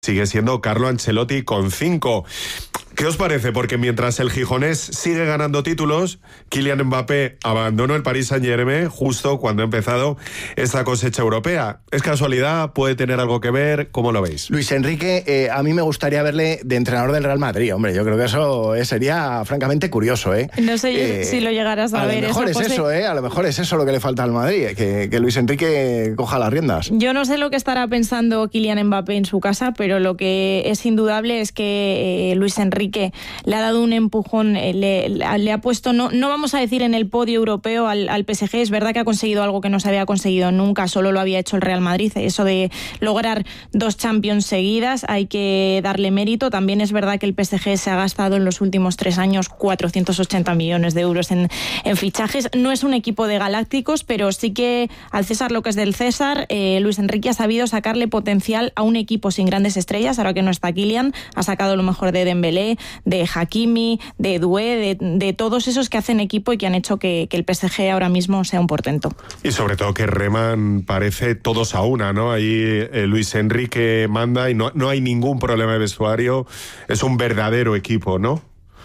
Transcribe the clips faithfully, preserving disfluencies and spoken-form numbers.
sigue siendo Carlo Ancelotti con cinco. ¿Qué os parece? Porque mientras el gijonés sigue ganando títulos, Kylian Mbappé abandonó el Paris Saint-Germain justo cuando ha empezado esta cosecha europea. ¿Es casualidad? ¿Puede tener algo que ver? ¿Cómo lo veis? Luis Enrique, eh, a mí me gustaría verle de entrenador del Real Madrid, hombre. Yo creo que eso eh, sería francamente curioso, ¿eh? No sé eh, si lo llegarás a, a ver. A lo mejor eso, es eso, ¿eh? A lo mejor es eso lo que le falta al Madrid, eh, que, que Luis Enrique coja las riendas. Yo no sé lo que estará pensando Kylian Mbappé en su casa, pero lo que es indudable es que eh, Luis Enrique le ha dado un empujón, eh, le, le ha puesto, no, no vamos a decir en el podio europeo al, al P S G. Es verdad que ha conseguido algo que no se había conseguido nunca, solo lo había hecho el Real Madrid, eso de lograr dos Champions seguidas, hay que darle mérito. También es verdad que el P S G se ha gastado en los últimos tres años cuatrocientos ochenta millones de euros en, en fichajes. No es un equipo de galácticos, pero sí que al César lo que es del César, eh, Luis Enrique ha sabido sacarle potencial a un equipo sin grandes estrellas. Ahora que no está Kylian, ha sacado lo mejor de Dembélé, de Hakimi, de Doué, de, de todos esos que hacen equipo y que han hecho que, que el P S G ahora mismo sea un portento. Y sobre todo que reman, parece todos a una, ¿no? Ahí eh, Luis Enrique manda y no, no hay ningún problema de vestuario. Es un verdadero equipo, ¿no?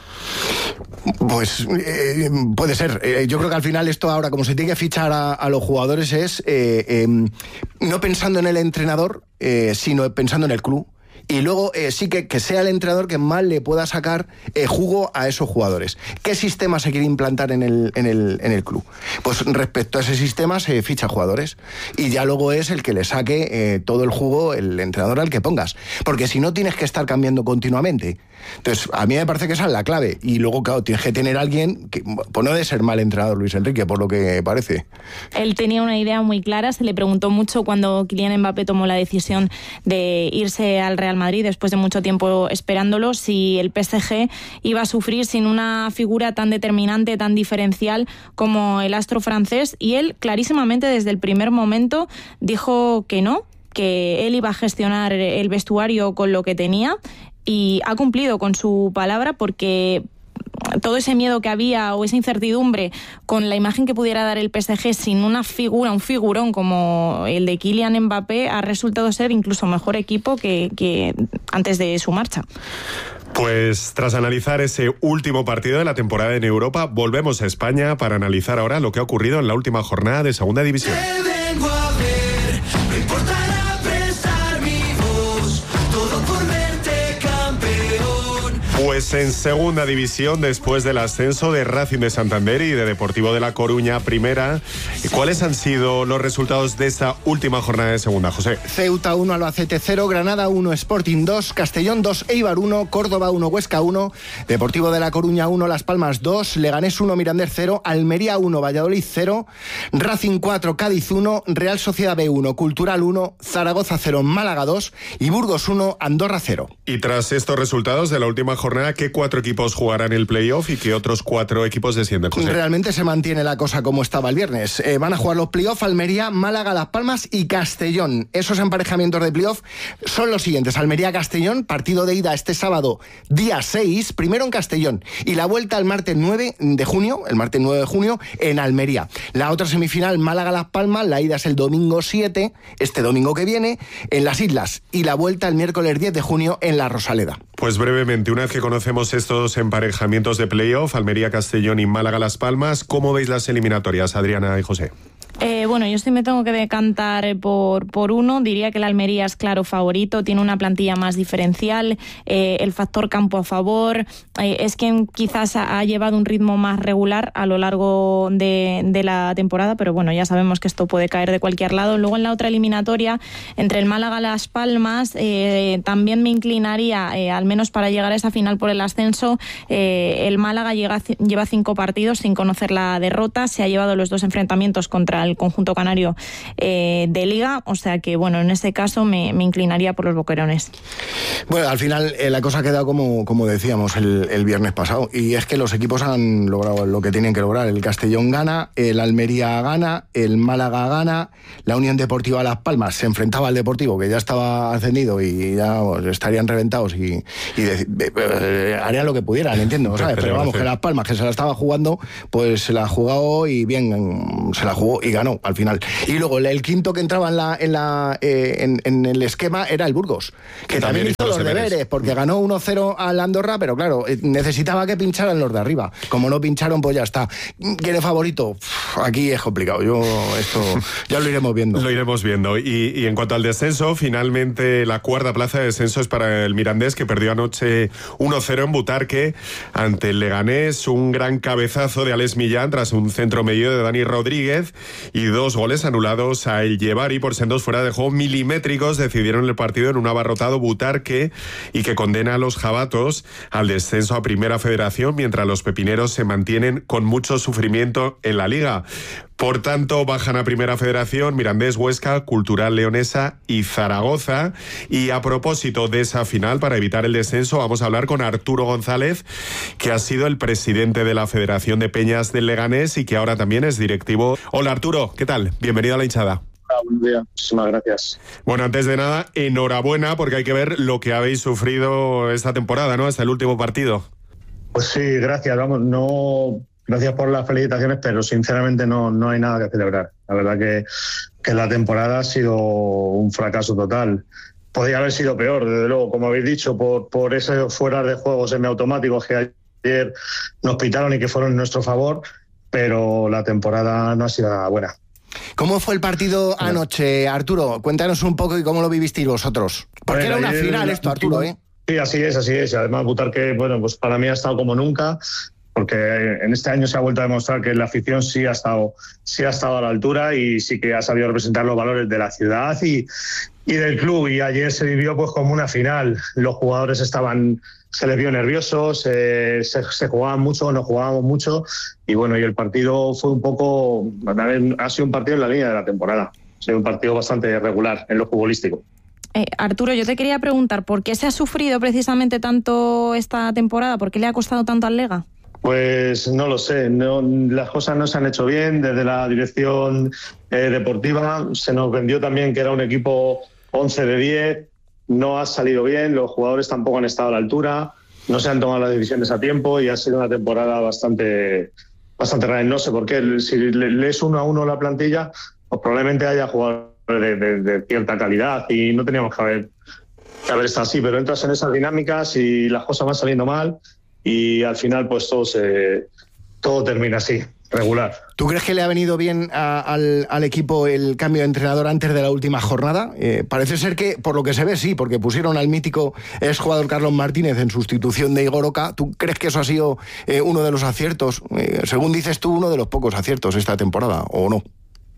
Pues eh, puede ser. Eh, yo creo que al final esto ahora, como se tiene que fichar a, a los jugadores, es eh, eh, no pensando en el entrenador, eh, sino pensando en el club. Y luego eh, sí que, que sea el entrenador que más le pueda sacar eh, jugo a esos jugadores. ¿Qué sistema se quiere implantar en el, en el, en el club? Pues respecto a ese sistema se ficha jugadores. Y ya luego es el que le saque eh, todo el jugo el entrenador al que pongas. Porque si no tienes que estar cambiando continuamente. Entonces, a mí me parece que esa es la clave. Y luego, claro, tienes que tener a alguien que, pues no debe ser mal entrenador Luis Enrique, por lo que parece. Él tenía una idea muy clara, se le preguntó mucho cuando Kylian Mbappé tomó la decisión de irse al Real Madrid después de mucho tiempo esperándolo, si el P S G iba a sufrir sin una figura tan determinante, tan diferencial como el astro francés, y él clarísimamente desde el primer momento dijo que no, que él iba a gestionar el vestuario con lo que tenía, y ha cumplido con su palabra, porque todo ese miedo que había o esa incertidumbre con la imagen que pudiera dar el P S G sin una figura, un figurón como el de Kylian Mbappé, ha resultado ser incluso mejor equipo que, que antes de su marcha. Pues tras analizar ese último partido de la temporada en Europa, volvemos a España para analizar ahora lo que ha ocurrido en la última jornada de Segunda División. Pues en Segunda División, después del ascenso de Racing de Santander y de Deportivo de La Coruña Primera, ¿cuáles han sido los resultados de esta última jornada de Segunda, José? Ceuta uno, Albacete cero, Granada uno, Sporting dos, Castellón dos, Eibar uno, Córdoba uno, Huesca uno, Deportivo de La Coruña uno, Las Palmas dos, Leganés uno, Mirandés cero, Almería uno, Valladolid cero, Racing cuatro, Cádiz uno, Real Sociedad B uno, Cultural uno, Zaragoza cero, Málaga dos y Burgos uno, Andorra cero. Y tras estos resultados de la última jornada, ¿qué cuatro equipos jugarán el playoff y qué otros cuatro equipos descienden, José? Realmente se mantiene la cosa como estaba el viernes. Eh, van a jugar los playoff Almería, Málaga, Las Palmas y Castellón. Esos emparejamientos de playoff son los siguientes: Almería-Castellón, partido de ida este sábado, día seis, primero en Castellón, y la vuelta el martes nueve de junio, el martes nueve de junio, en Almería. La otra semifinal, Málaga-Las Palmas, la ida es el domingo siete, este domingo que viene, en las Islas, y la vuelta el miércoles diez de junio en La Rosaleda. Pues brevemente, una vez que conocemos estos emparejamientos de playoff, Almería, Castellón y Málaga, Las Palmas, ¿cómo veis las eliminatorias, Adriana y José? Eh, bueno, yo sí me tengo que decantar por, por uno. Diría que el Almería es claro favorito, tiene una plantilla más diferencial, eh, el factor campo a favor, eh, es quien quizás ha, ha llevado un ritmo más regular a lo largo de, de la temporada, pero bueno, ya sabemos que esto puede caer de cualquier lado. Luego en la otra eliminatoria, entre el Málaga y Las Palmas, eh, también me inclinaría, eh, al menos para llegar a esa final por el ascenso. eh, el Málaga llega, lleva cinco partidos sin conocer la derrota, se ha llevado los dos enfrentamientos contra el conjunto canario eh, de Liga, o sea que bueno, en ese caso me, me inclinaría por los boquerones. Bueno, al final eh, la cosa ha quedado como, como decíamos el, el viernes pasado, y es que los equipos han logrado lo que tienen que lograr. El Castellón gana, el Almería gana, el Málaga gana, la Unión Deportiva Las Palmas se enfrentaba al Deportivo, que ya estaba ascendido y ya pues, estarían reventados y, y de, de, de, harían lo que pudieran, entiendo, ¿sabes? Pero vamos, que Las Palmas, que se la estaba jugando, pues se la ha jugado y bien, se la jugó y ganó al final. Y luego el, el quinto que entraba en la en la eh, en, en el esquema era el Burgos, que también, también hizo los deberes, deberes porque ganó uno cero al Andorra, pero claro, necesitaba que pincharan los de arriba. Como no pincharon, pues ya está. ¿Quién es favorito? Uf, aquí es complicado. Yo esto ya lo iremos viendo. Lo iremos viendo. Y, y en cuanto al descenso, finalmente la cuarta plaza de descenso es para el Mirandés, que perdió anoche uno cero en Butarque ante el Leganés. Un gran cabezazo de Alex Millán tras un centro medio de Dani Rodríguez y dos goles anulados a El Llevari por sendos fuera de juego milimétricos. Decidieron el partido en un abarrotado Butarque y que condena a los jabatos al descenso a Primera Federación, mientras los pepineros se mantienen con mucho sufrimiento en la liga. Por tanto, bajan a Primera Federación Mirandés, Huesca, Cultural Leonesa y Zaragoza. Y a propósito de esa final, para evitar el descenso, vamos a hablar con Arturo González, que ha sido el presidente de la Federación de Peñas del Leganés y que ahora también es directivo. Hola Arturo, ¿qué tal? Bienvenido a La Hinchada. Hola, buenos días. Muchísimas gracias. Bueno, antes de nada, enhorabuena, porque hay que ver lo que habéis sufrido esta temporada, ¿no? Hasta el último partido. Pues sí, gracias. Vamos, no... Gracias por las felicitaciones, pero sinceramente no, no hay nada que celebrar. La verdad que, que la temporada ha sido un fracaso total. Podría haber sido peor, desde luego, como habéis dicho, por, por esos fuera de juego semiautomáticos que ayer nos pitaron y que fueron en nuestro favor, pero la temporada no ha sido nada buena. ¿Cómo fue el partido anoche, Arturo? Cuéntanos un poco y cómo lo vivisteis vosotros. Porque bueno, era una final esto, Arturo, ¿eh? Sí, así es, así es. Además, Butarque, bueno, pues para mí ha estado como nunca, porque en este año se ha vuelto a demostrar que la afición sí ha estado, sí ha estado a la altura y sí que ha sabido representar los valores de la ciudad y, y del club. Y ayer se vivió pues como una final. Los jugadores estaban, se les vio nerviosos, eh, se, se jugaban mucho, nos jugábamos mucho y bueno, y el partido fue un poco, ha sido un partido en la línea de la temporada. Ha sido un partido bastante regular en lo futbolístico. Eh, Arturo, yo te quería preguntar, ¿por qué se ha sufrido precisamente tanto esta temporada? ¿Por qué le ha costado tanto al Lega? Pues no lo sé, no, las cosas no se han hecho bien desde la dirección eh, deportiva. Se nos vendió también que era un equipo once de diez, no ha salido bien, los jugadores tampoco han estado a la altura, no se han tomado las decisiones a tiempo y ha sido una temporada bastante, bastante rara. No sé por qué, si lees uno a uno la plantilla, pues probablemente haya jugadores de, de, de cierta calidad y no teníamos que haber, que haber estado así, pero entras en esas dinámicas y las cosas van saliendo mal. Y al final, pues todo, se, todo termina así, regular. ¿Tú crees que le ha venido bien a, al, al equipo el cambio de entrenador antes de la última jornada? Eh, parece ser que, por lo que se ve, sí, porque pusieron al mítico exjugador Carlos Martínez en sustitución de Igor Oca. ¿Tú crees que eso ha sido eh, uno de los aciertos? Eh, según dices tú, uno de los pocos aciertos esta temporada, ¿o no?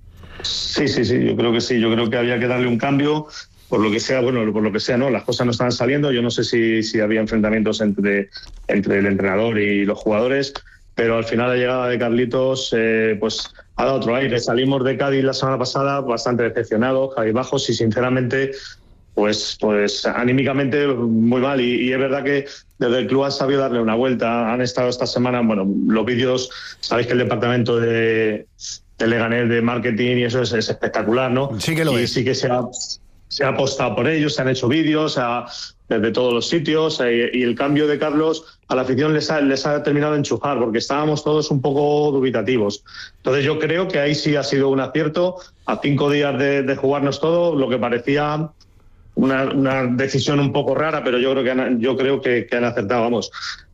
Sí, sí, sí, yo creo que sí. Yo creo que había que darle un cambio. Por lo que sea, bueno, por lo que sea, no, las cosas no estaban saliendo. Yo no sé si, si había enfrentamientos entre, entre el entrenador y los jugadores, pero al final la llegada de Carlitos eh, pues ha dado otro aire. Salimos de Cádiz la semana pasada bastante decepcionados, cabizbajos y sinceramente, pues, pues anímicamente muy mal. Y, y es verdad que desde el club han sabido darle una vuelta. Han estado esta semana, bueno, los vídeos, sabéis que el departamento de, de Leganés de marketing y eso es, es espectacular, ¿no? Sí que lo y es. Sí que se ha... Se ha apostado por ellos, se han hecho vídeos se desde todos los sitios eh, y el cambio de Carlos a la afición les ha, les ha terminado de enchufar porque estábamos todos un poco dubitativos. Entonces yo creo que ahí sí ha sido un acierto. A cinco días de, de jugarnos todo, lo que parecía una, una decisión un poco rara, pero yo creo que han, yo creo que, que han acertado, vamos.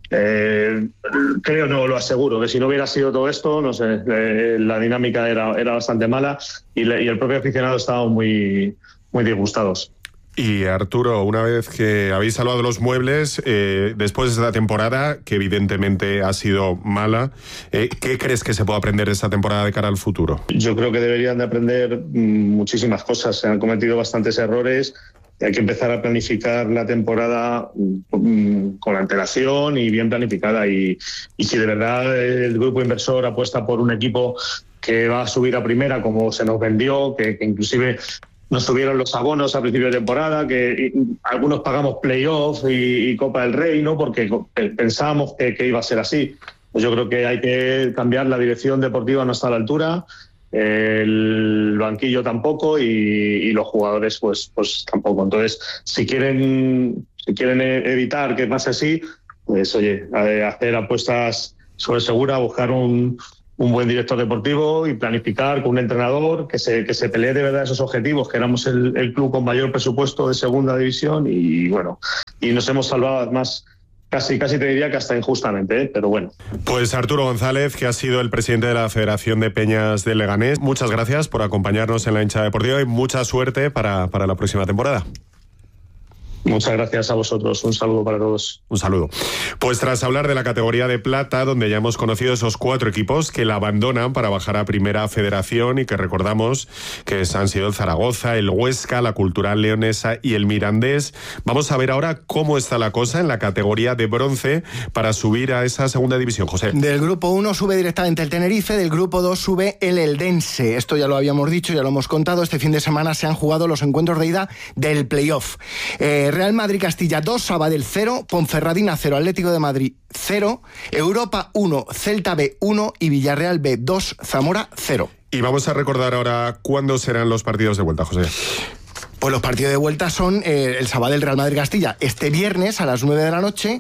Eh, creo, no, lo aseguro, que si no hubiera sido todo esto, no sé, eh, la dinámica era, era bastante mala y, le, y el propio aficionado estaba muy... muy disgustados. Y Arturo, una vez que habéis salvado los muebles, eh, después de esta temporada, que evidentemente ha sido mala, eh, ¿qué crees que se puede aprender de esta temporada de cara al futuro? Yo creo que deberían de aprender mmm, muchísimas cosas. Se han cometido bastantes errores. Hay que empezar a planificar la temporada mmm, con antelación y bien planificada. Y, y si de verdad el grupo inversor apuesta por un equipo que va a subir a primera, como se nos vendió, que, que inclusive... nos subieron los abonos a principio de temporada, que algunos pagamos playoff y, y Copa del Rey, ¿no? Porque pensábamos que, que iba a ser así. Pues yo creo que hay que cambiar, la dirección deportiva no está a la altura, el banquillo tampoco y, y los jugadores pues, pues tampoco. Entonces, si quieren, si quieren evitar que pase así, pues oye, hacer apuestas sobre segura, buscar un... un buen director deportivo y planificar con un entrenador que se, que se pelee de verdad esos objetivos, que éramos el, el club con mayor presupuesto de segunda división y bueno, y nos hemos salvado además casi, casi te diría que hasta injustamente, ¿eh? Pero bueno. Pues Arturo González, que ha sido el presidente de la Federación de Peñas de Leganés, muchas gracias por acompañarnos en la hinchada deportiva y mucha suerte para, para la próxima temporada. Muchas gracias a vosotros. Un saludo para todos. Un saludo. Pues tras hablar de la categoría de plata, donde ya hemos conocido esos cuatro equipos que la abandonan para bajar a Primera Federación y que recordamos que han sido el Zaragoza, el Huesca, la Cultural Leonesa y el Mirandés, vamos a ver ahora cómo está la cosa en la categoría de bronce para subir a esa segunda división, José. Del grupo uno sube directamente el Tenerife, del grupo dos sube el Eldense. Esto ya lo habíamos dicho, ya lo hemos contado. Este fin de semana se han jugado los encuentros de ida del playoff. Eh, Real Madrid-Castilla dos, Sabadell cero, Ponferradina cero, Atlético de Madrid cero, Europa uno, Celta B uno y Villarreal B dos, Zamora cero. Y vamos a recordar ahora cuándo serán los partidos de vuelta, José. Pues los partidos de vuelta son eh, el Sabadell Real Madrid-Castilla este viernes a las nueve de la noche,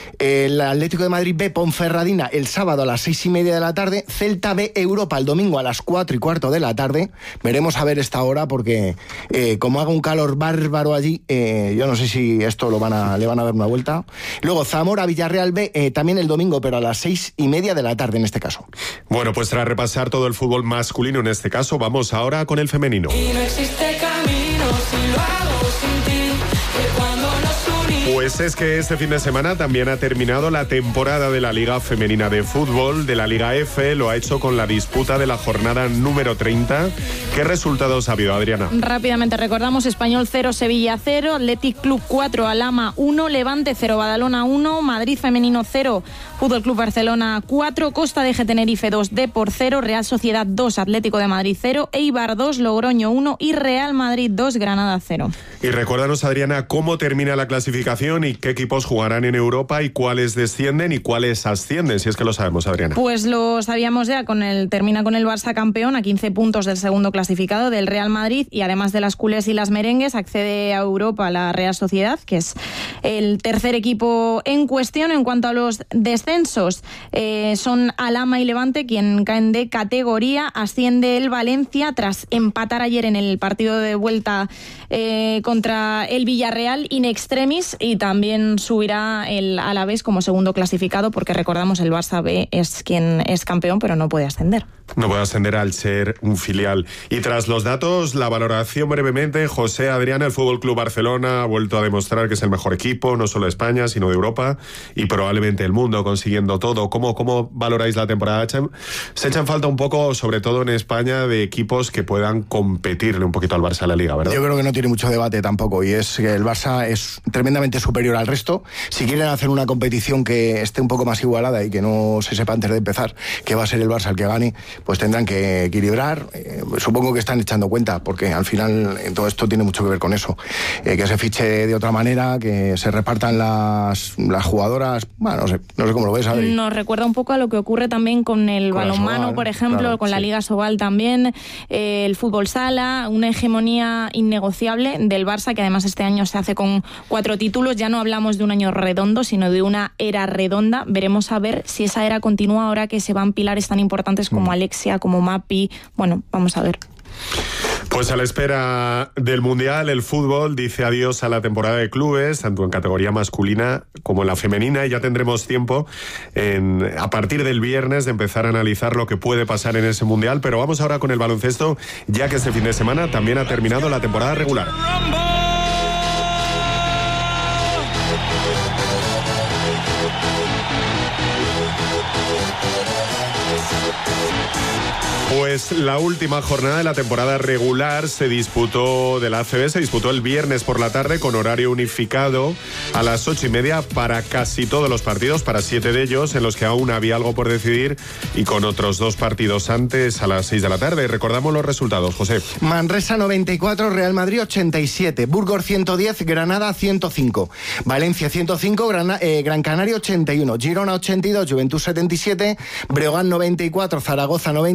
el Atlético de Madrid B Ponferradina el sábado a las seis y media de la tarde, Celta B Europa el domingo a las cuatro y cuarto de la tarde. Veremos a ver esta hora porque eh, como haga un calor bárbaro allí, eh, yo no sé si esto lo van a, le van a dar una vuelta. Luego Zamora Villarreal B eh, también el domingo, pero a las seis y media de la tarde en este caso. Bueno, pues tras repasar todo el fútbol masculino en este caso, vamos ahora con el femenino. Y no existe camino si lo hago sin ti, que cuando nos unimos. Pues es que este fin de semana también ha terminado la temporada de la Liga Femenina de Fútbol, de la Liga F, lo ha hecho con la disputa de la jornada número treinta. ¿Qué resultados ha habido, Adriana? Rápidamente recordamos: Español cero, Sevilla cero, Athletic Club cuatro, Alhama uno, Levante cero, Badalona uno, Madrid Femenino cero, Fútbol Club Barcelona cuatro, Costa de G Tenerife dos, Depor cero, Real Sociedad dos, Atlético de Madrid cero, Eibar dos, Logroño uno y Real Madrid dos, Granada cero. Y recuérdanos, Adriana, cómo termina la clasificación y qué equipos jugarán en Europa y cuáles descienden y cuáles ascienden, si es que lo sabemos, Adriana. Pues lo sabíamos ya, con el termina con el Barça campeón a quince puntos del segundo clasificado, del Real Madrid, y además de las culés y las merengues accede a Europa la Real Sociedad, que es el tercer equipo en cuestión. En cuanto a los descensos, eh, son Alhama y Levante quien caen de categoría. Asciende el Valencia tras empatar ayer en el partido de vuelta eh, contra el Villarreal in extremis, y también subirá el Alavés como segundo clasificado, porque recordamos el Barça B es quien es campeón pero no puede ascender. No puede ascender al ser un filial. Y tras los datos, la valoración brevemente. José, Adriana, el Fútbol Club Barcelona ha vuelto a demostrar que es el mejor equipo, no solo de España, sino de Europa y probablemente el mundo, consiguiendo todo. ¿Cómo, cómo valoráis la temporada? Se echan falta un poco, sobre todo en España, de equipos que puedan competirle un poquito al Barça en la Liga, ¿verdad? Yo creo que no tiene mucho debate tampoco, y es que el Barça es tremendamente superior al resto. Si quieren hacer una competición que esté un poco más igualada y que no se sepa antes de empezar que va a ser el Barça el que gane, pues tendrán que equilibrar. Eh, supongo que están echando cuenta, porque al final eh, todo esto tiene mucho que ver con eso. Eh, que se fiche de otra manera, que se repartan las, las jugadoras. Bueno, no sé, no sé cómo lo ves, Adri. Nos recuerda un poco a lo que ocurre también con el con balonmano, Sobal, por ejemplo, claro, con la sí. Liga Sobal también, eh, el fútbol sala, una hegemonía innegociable del Barça, que además este año se hace con cuatro títulos. Ya no hablamos de un año redondo, sino de una era redonda. Veremos a ver si esa era continúa ahora que se van pilares tan importantes como mm. Alexia, como Mapi. Bueno, vamos a ver. Pues a la espera del Mundial, el fútbol dice adiós a la temporada de clubes, tanto en categoría masculina como en la femenina, y ya tendremos tiempo en, a partir del viernes de empezar a analizar lo que puede pasar en ese Mundial. Pero vamos ahora con el baloncesto, ya que este fin de semana también ha terminado la temporada regular. Pues la última jornada de la temporada regular se disputó de la A C B, se disputó el viernes por la tarde con horario unificado a las ocho y media para casi todos los partidos, para siete de ellos, en los que aún había algo por decidir, y con otros dos partidos antes a las seis de la tarde. Recordamos los resultados, José. Manresa noventa y cuatro, Real Madrid ochenta y siete, Burgos ciento diez, Granada ciento cinco, Valencia ciento cinco, Gran, eh, Gran Canaria ochenta y uno, Girona ochenta y dos, Juventud setenta y siete, Breogán noventa y cuatro, Zaragoza noventa y cinco,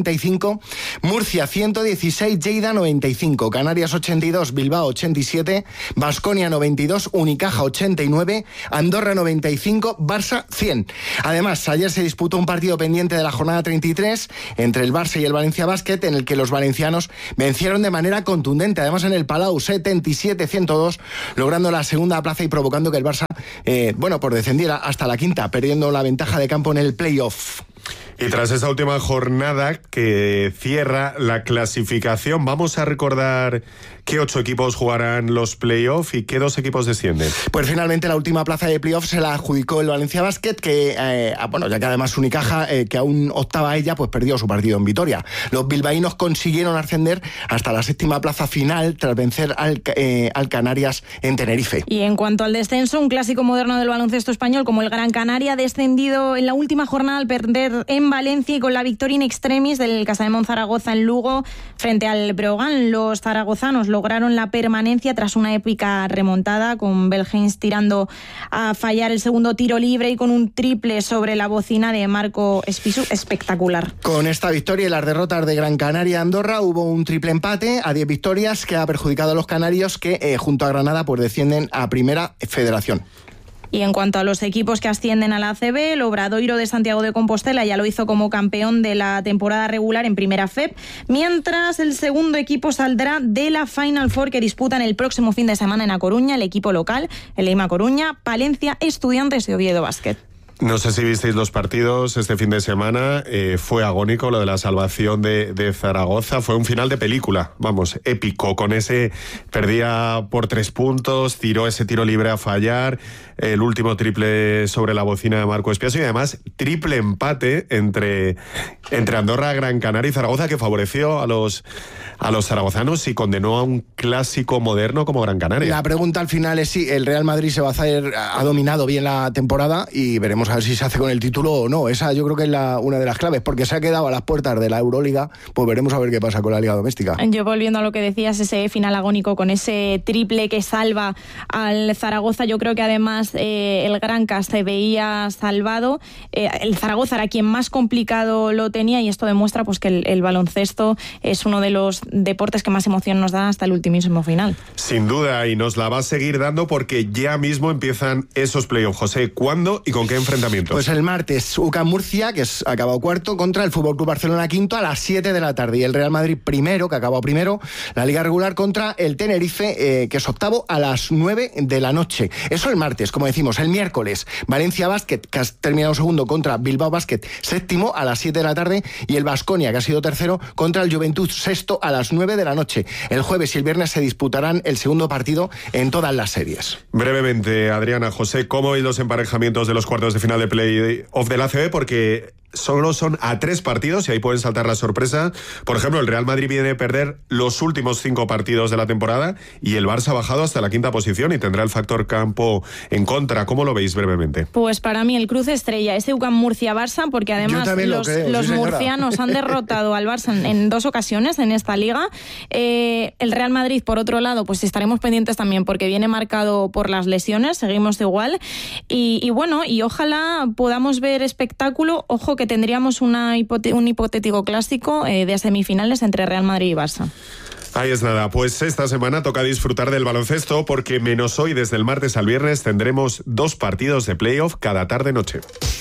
cinco, Murcia ciento dieciséis, Lleida noventa y cinco, Canarias ochenta y dos, Bilbao ochenta y siete, Baskonia noventa y dos, Unicaja ochenta y nueve, Andorra noventa y cinco, Barça cien. Además, ayer se disputó un partido pendiente de la jornada treinta y tres entre el Barça y el Valencia Basket, en el que los valencianos vencieron de manera contundente, además en el Palau setenta y siete a ciento dos, logrando la segunda plaza y provocando que el Barça, eh, bueno, pues descendiera hasta la quinta, perdiendo la ventaja de campo en el playoff. Y tras esta última jornada que cierra la clasificación, vamos a recordar qué ocho equipos jugarán los playoffs y qué dos equipos descienden. Pues finalmente la última plaza de playoffs se la adjudicó el Valencia Basket, que, eh, bueno, ya que además Unicaja, eh, que aún octava ella, pues perdió su partido en Vitoria. Los bilbaínos consiguieron ascender hasta la séptima plaza final tras vencer al, eh, al Canarias en Tenerife. Y en cuanto al descenso, un clásico moderno del baloncesto español como el Gran Canaria ha descendido en la última jornada al perder en Valencia y con la victoria in extremis del Casademón Zaragoza en Lugo frente al Breogán. Los zaragozanos lograron la permanencia tras una épica remontada, con Belgens tirando a fallar el segundo tiro libre y con un triple sobre la bocina de Marco Espisu espectacular. Con esta victoria y las derrotas de Gran Canaria y Andorra hubo un triple empate a diez victorias que ha perjudicado a los canarios, que eh, junto a Granada pues descienden a Primera Federación. Y en cuanto a los equipos que ascienden a la A C B, el Obradoiro de Santiago de Compostela ya lo hizo como campeón de la temporada regular en Primera F E P, mientras el segundo equipo saldrá de la Final Four que disputan el próximo fin de semana en A Coruña, el equipo local, el Eima Coruña, Palencia, Estudiantes y Oviedo Basket. No sé si visteis los partidos este fin de semana, eh, fue agónico lo de la salvación de, de Zaragoza, fue un final de película, vamos, épico, con ese, perdía por tres puntos, tiró ese tiro libre a fallar, el último triple sobre la bocina de Marco Espiaso y además triple empate entre, entre Andorra, Gran Canaria y Zaragoza, que favoreció a los, a los zaragozanos y condenó a un clásico moderno como Gran Canaria. La pregunta al final es si el Real Madrid se va a hacer, ha dominado bien la temporada y veremos a ver si se hace con el título o no. Esa yo creo que es la, una de las claves, porque se ha quedado a las puertas de la Euroliga, pues veremos a ver qué pasa con la Liga Doméstica. Yo volviendo a lo que decías, ese final agónico con ese triple que salva al Zaragoza, yo creo que además eh, el Granca se veía salvado, eh, el Zaragoza era quien más complicado lo tenía y esto demuestra pues que el, el baloncesto es uno de los deportes que más emoción nos da hasta el ultimísimo final. Sin duda, y nos la va a seguir dando porque ya mismo empiezan esos playoffs. José, ¿cuándo y con qué enfrentamientos? Pues el martes, U C A M Murcia, que es acabado cuarto, contra el F C Barcelona quinto a las siete de la tarde. Y el Real Madrid primero, que ha acabado primero, la Liga Regular contra el Tenerife, eh, que es octavo, a las nueve de la noche. Eso el martes, como decimos. El miércoles, Valencia Basket, que ha terminado segundo, contra Bilbao Basket, séptimo, a las siete de la tarde. Y el Baskonia, que ha sido tercero, contra el Juventud, sexto, a las nueve de la noche. El jueves y el viernes se disputarán el segundo partido en todas las series. Brevemente, Adriana, José, ¿cómo hay los emparejamientos de los cuartos de final de playoff de la A C B? Porque solo son a tres partidos y ahí pueden saltar la sorpresa. Por ejemplo, el Real Madrid viene a perder los últimos cinco partidos de la temporada y el Barça ha bajado hasta la quinta posición y tendrá el factor campo en contra. ¿Cómo lo veis brevemente? Pues para mí el cruce estrella es U C A M Murcia-Barça, porque además los, creo, los sí, murcianos han derrotado al Barça en, en dos ocasiones en esta liga. Eh, el Real Madrid, por otro lado, pues estaremos pendientes también porque viene marcado por las lesiones, seguimos igual. Y, y bueno, y ojalá podamos ver espectáculo. Ojo que tendríamos una hipote- un hipotético clásico eh, de semifinales entre Real Madrid y Barça. Ahí es nada, pues esta semana toca disfrutar del baloncesto porque menos hoy, desde el martes al viernes, tendremos dos partidos de playoff cada tarde-noche.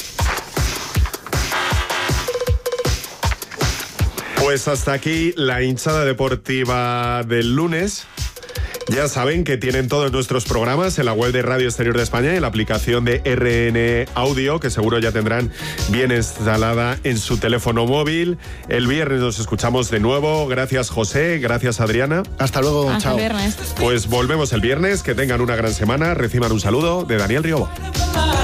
Pues hasta aquí la hinchada deportiva del lunes. Ya saben que tienen todos nuestros programas en la web de Radio Exterior de España y en la aplicación de R N Audio, que seguro ya tendrán bien instalada en su teléfono móvil. El viernes nos escuchamos de nuevo. Gracias, José. Gracias, Adriana. Hasta luego. Hasta chao. el viernes. Pues volvemos el viernes. Que tengan una gran semana. Reciban un saludo de Daniel Riobo.